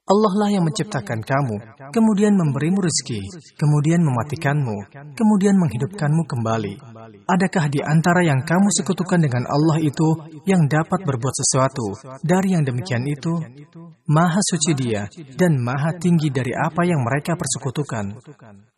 Allah lah yang menciptakan kamu, kemudian memberimu rezeki, kemudian mematikanmu, kemudian menghidupkanmu kembali. Adakah di antara yang kamu sekutukan dengan Allah itu yang dapat berbuat sesuatu dari yang demikian itu? Maha suci Dia dan maha tinggi dari apa yang mereka persekutukan.